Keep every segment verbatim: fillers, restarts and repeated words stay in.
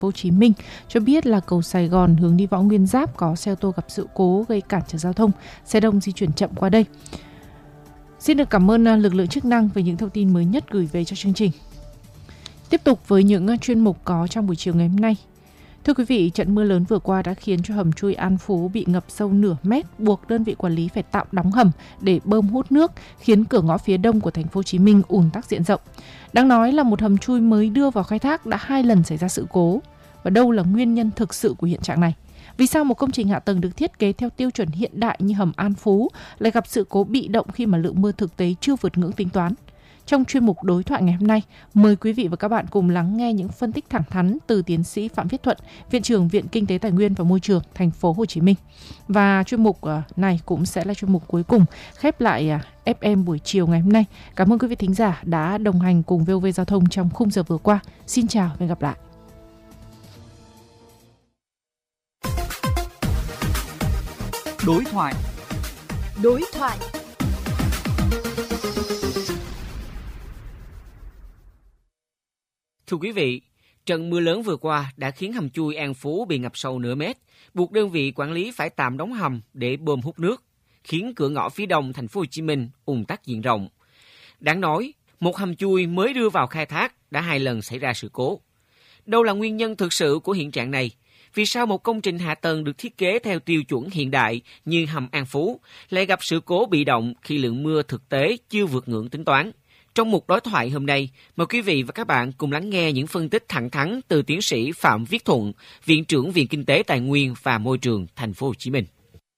Hồ Chí Minh cho biết là cầu Sài Gòn hướng đi Võ Nguyên Giáp có xe ô tô gặp sự cố gây cản trở giao thông, xe đông di chuyển chậm qua đây. Xin được cảm ơn lực lượng chức năng về những thông tin mới nhất gửi về cho chương trình. Tiếp tục với những chuyên mục có trong buổi chiều ngày hôm nay. Thưa quý vị, trận mưa lớn vừa qua đã khiến cho hầm chui An Phú bị ngập sâu nửa mét, buộc đơn vị quản lý phải tạm đóng hầm để bơm hút nước, khiến cửa ngõ phía đông của thành phố Hồ Chí Minh ùn tắc diện rộng. Đáng nói là một hầm chui mới đưa vào khai thác đã hai lần xảy ra sự cố. Và đâu là nguyên nhân thực sự của hiện trạng này? Vì sao một công trình hạ tầng được thiết kế theo tiêu chuẩn hiện đại như hầm An Phú lại gặp sự cố bị động khi mà lượng mưa thực tế chưa vượt ngưỡng tính toán? Trong chuyên mục đối thoại ngày hôm nay, mời quý vị và các bạn cùng lắng nghe những phân tích thẳng thắn từ tiến sĩ Phạm Viết Thuận, Viện trưởng Viện Kinh tế Tài nguyên và Môi trường thành phố Hồ Chí Minh. Và chuyên mục này cũng sẽ là chuyên mục cuối cùng khép lại ép em buổi chiều ngày hôm nay. Cảm ơn quý vị thính giả đã đồng hành cùng vê o vê Giao thông trong khung giờ vừa qua. Xin chào và hẹn gặp lại. Đối thoại. Đối thoại. Thưa quý vị, trận mưa lớn vừa qua đã khiến hầm chui An Phú bị ngập sâu nửa mét, buộc đơn vị quản lý phải tạm đóng hầm để bơm hút nước, khiến cửa ngõ phía đông thành phố Hồ Chí Minh ùn tắc diện rộng. Đáng nói, một hầm chui mới đưa vào khai thác đã hai lần xảy ra sự cố. Đâu là nguyên nhân thực sự của hiện trạng này? Vì sao một công trình hạ tầng được thiết kế theo tiêu chuẩn hiện đại như hầm An Phú lại gặp sự cố bị động khi lượng mưa thực tế chưa vượt ngưỡng tính toán? Trong mục đối thoại hôm nay, mời quý vị và các bạn cùng lắng nghe những phân tích thẳng thắn từ tiến sĩ Phạm Viết Thuận, Viện trưởng Viện Kinh tế Tài nguyên và Môi trường thành phố Hồ Chí Minh.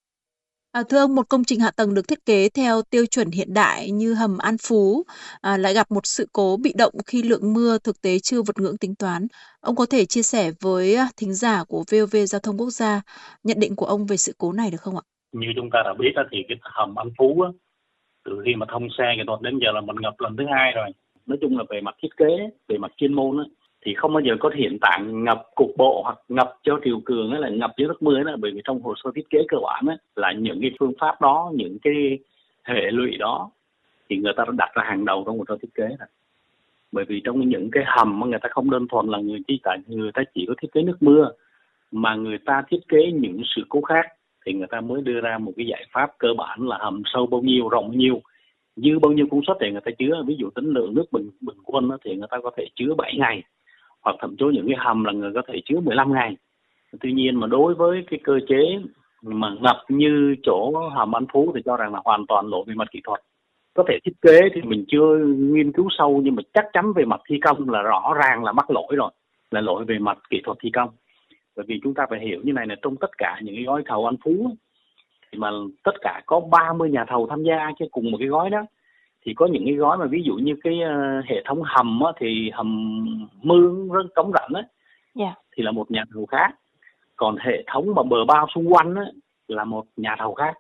À, thưa ông, một công trình hạ tầng được thiết kế theo tiêu chuẩn hiện đại như hầm An Phú à, lại gặp một sự cố bị động khi lượng mưa thực tế chưa vượt ngưỡng tính toán. Ông có thể chia sẻ với thính giả của vê o vê Giao thông Quốc gia nhận định của ông về sự cố này được không ạ? Như chúng ta đã biết thì cái hầm An Phú á, từ khi mà thông xe kỹ thuật đến giờ là mình ngập lần thứ hai rồi. Nói chung là về mặt thiết kế, về mặt chuyên môn á, thì không bao giờ có hiện tượng ngập cục bộ hoặc ngập do triều cường hay là ngập dưới nước mưa đó, bởi vì trong hồ sơ thiết kế cơ bản á, là những cái phương pháp đó, những cái hệ lụy đó thì người ta đã đặt ra hàng đầu trong hồ sơ thiết kế rồi. Bởi vì trong những cái hầm mà người ta không đơn thuần là người chỉ tại người ta chỉ có thiết kế nước mưa, mà người ta thiết kế những sự cố khác thì người ta mới đưa ra một cái giải pháp cơ bản là hầm sâu bao nhiêu, rộng bao nhiêu, dư bao nhiêu công suất để người ta chứa. Ví dụ tính lượng nước bình bình quân đó, thì người ta có thể chứa bảy ngày, hoặc thậm chí những cái hầm là người có thể chứa mười lăm ngày. Tuy nhiên mà đối với cái cơ chế mà ngập như chỗ hầm An Phú thì cho rằng là hoàn toàn lỗi về mặt kỹ thuật. Có thể thiết kế thì mình chưa nghiên cứu sâu, nhưng mà chắc chắn về mặt thi công là rõ ràng là mắc lỗi rồi, là lỗi về mặt kỹ thuật thi công. Bởi vì chúng ta phải hiểu như này, là trong tất cả những cái gói thầu An Phú thì mà tất cả có ba mươi nhà thầu tham gia chứ cùng một cái gói đó. Thì có những cái gói mà ví dụ như cái uh, hệ thống hầm á, thì hầm mương rất cống rãnh á, yeah. thì là một nhà thầu khác. Còn hệ thống mà bờ bao xung quanh á, là một nhà thầu khác.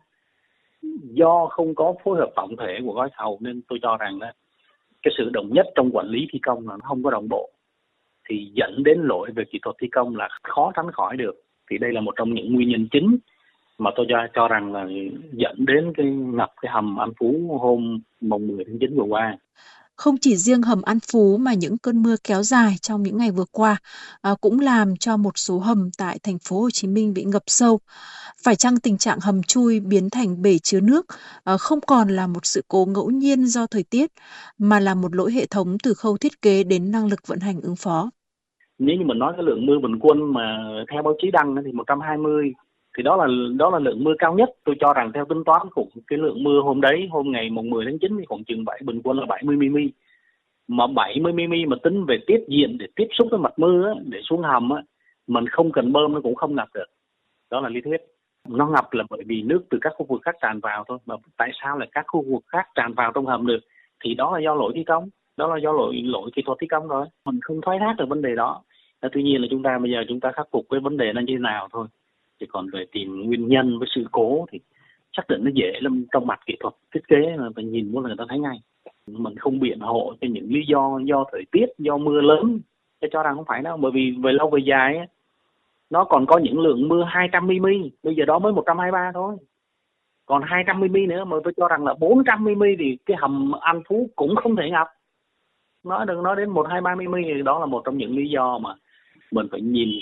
Do không có phối hợp tổng thể của gói thầu nên tôi cho rằng là cái sự đồng nhất trong quản lý thi công là nó không có đồng bộ, thì dẫn đến lỗi về kỹ thuật thi công là khó tránh khỏi được. Thì đây là một trong những nguyên nhân chính mà tôi cho, cho rằng là dẫn đến cái ngập cái hầm An Phú hôm mùng mười tháng chín vừa qua. Không chỉ riêng hầm An Phú mà những cơn mưa kéo dài trong những ngày vừa qua à, cũng làm cho một số hầm tại thành phố Hồ Chí Minh bị ngập sâu. Phải chăng tình trạng hầm chui biến thành bể chứa nước à, không còn là một sự cố ngẫu nhiên do thời tiết, mà là một lỗi hệ thống từ khâu thiết kế đến năng lực vận hành ứng phó? Nếu như mình nói cái lượng mưa bình quân mà theo báo chí đăng thì một trăm hai mươi, thì đó là đó là lượng mưa cao nhất. Tôi cho rằng theo tính toán của cái lượng mưa hôm đấy, hôm ngày mùng mười tháng chín thì khoảng chừng bảy, bình quân là bảy mươi mi-li. Mà bảy mươi mi-li mà tính về tiết diện để tiếp xúc với mặt mưa á, để xuống hầm á, mình không cần bơm nó cũng không ngập được. Đó là lý thuyết. Nó ngập là bởi vì nước từ các khu vực khác tràn vào thôi. Mà tại sao lại các khu vực khác tràn vào trong hầm được? Thì đó là do lỗi thi công, đó là do lỗi lỗi kỹ thuật thi công rồi. Mình không thoái thác được vấn đề đó. Tuy nhiên là chúng ta bây giờ chúng ta khắc phục cái vấn đề nó như thế nào thôi. Thì còn về tìm nguyên nhân với sự cố thì chắc định nó dễ lắm, trong mặt kỹ thuật thiết kế là phải nhìn muốn là người ta thấy ngay. Mình không biện hộ cho những lý do do thời tiết, do mưa lớn. Tôi cho rằng không phải đâu, bởi vì về lâu về dài ấy, nó còn có những lượng mưa hai trăm mi-li, bây giờ đó mới một trăm hai mươi ba thôi. Còn hai trăm mi-li nữa mà tôi cho rằng là bốn trăm mi-li thì cái hầm An Phú cũng không thể ngập. Nói đừng nói đến một trăm hai mươi ba mi-li thì đó là một trong những lý do mà mình phải nhìn